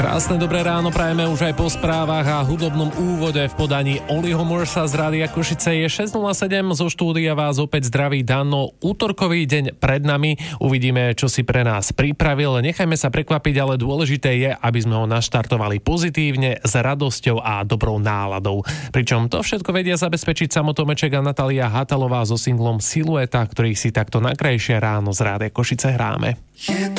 Krásne dobré ráno prajeme už aj po správach a hudobnom úvode v podaní Oliho Morsa z Rádia Košice. Je 6.07, zo štúdia vás opäť zdraví Dano. Útorkový deň pred nami, uvidíme, čo si pre nás pripravil. Nechajme sa prekvapiť, ale dôležité je, aby sme ho naštartovali pozitívne, s radosťou a dobrou náladou. Pričom to všetko vedia zabezpečiť Samo Tomeček a Natália Hatalová so singlom Silueta, ktorých si takto na krajšie ráno z Rádia Košice hráme. Je